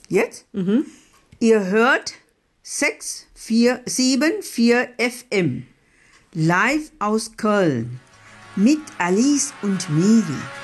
Jetzt? Ihr hört 674 FM, live aus Köln, mit Alice und Miri.